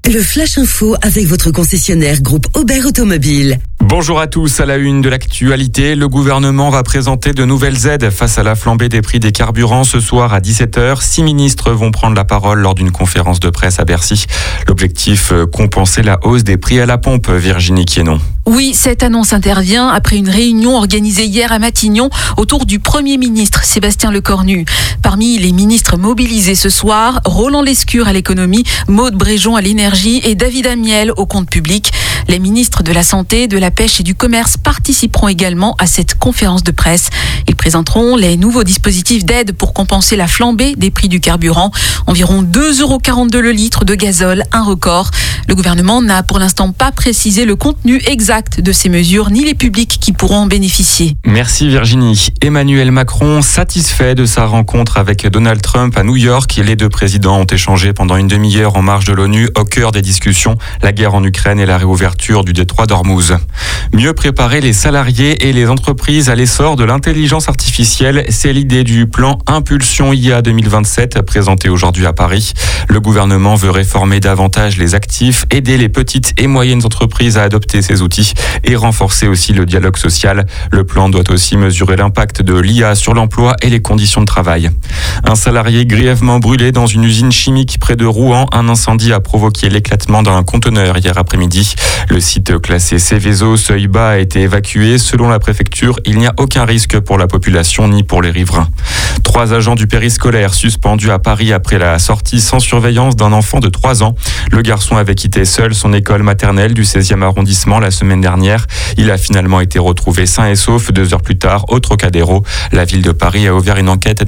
Le Flash Info avec votre concessionnaire groupe Aubert Automobile. Bonjour à tous, à la une de l'actualité, le gouvernement va présenter de nouvelles aides face à la flambée des prix des carburants ce soir à 17h. 6 ministres vont prendre la parole lors d'une conférence de presse à Bercy. L'objectif, compenser la hausse des prix à la pompe, Virginie Quienon. Oui, cette annonce intervient après une réunion organisée hier à Matignon autour du Premier ministre Sébastien Lecornu. Parmi les ministres mobilisés ce soir, Roland Lescure à l'économie, Maude Bréjon à l'énergie et David Amiel au compte public. Les ministres de la Santé, de la Pêche et du Commerce participeront également à cette conférence de presse. Ils présenteront les nouveaux dispositifs d'aide pour compenser la flambée des prix du carburant. Environ 2,42 € le litre de gazole, un record. Le gouvernement n'a pour l'instant pas précisé le contenu exact de ces mesures, ni les publics qui pourront en bénéficier. Merci Virginie. Emmanuel Macron, satisfait de sa rencontre avec Donald Trump à New York. Les deux présidents ont échangé pendant une demi-heure en marge de l'ONU, au cœur des discussions, la guerre en Ukraine et la réouverture du détroit d'Ormuz. Mieux préparer les salariés et les entreprises à l'essor de l'intelligence artificielle, c'est l'idée du plan Impulsion IA 2027 présenté aujourd'hui à Paris. Le gouvernement veut réformer davantage les actifs, aider les petites et moyennes entreprises à adopter ces outils et renforcer aussi le dialogue social. Le plan doit aussi mesurer l'impact de l'IA sur l'emploi et les conditions de travail. Un salarié grièvement brûlé dans une usine chimique près de Rouen. Un incendie a provoqué l'éclatement d'un conteneur hier après-midi. Le site classé Céveso seuil bas a été évacué. Selon la préfecture, il n'y a aucun risque pour la population ni pour les riverains. 3 agents du périscolaire suspendus à Paris après la sortie sans surveillance d'un enfant de 3 ans. Le garçon avait quitté seul son école maternelle du 16e arrondissement la semaine dernière. Il a finalement été retrouvé sain et sauf 2 heures plus tard au Trocadéro. La ville de Paris a ouvert une enquête